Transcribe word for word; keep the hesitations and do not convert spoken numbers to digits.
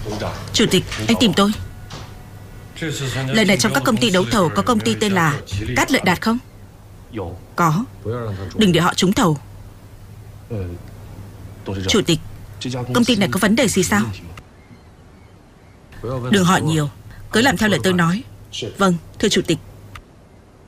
Chủ tịch, anh tìm tôi. Lần này trong các công ty đấu thầu có công ty tên là Cát Lợi Đạt không? Có. Đừng để họ trúng thầu. Chủ tịch, công ty này có vấn đề gì sao? Đừng hỏi nhiều, cứ làm theo lời tôi nói. Vâng, thưa chủ tịch.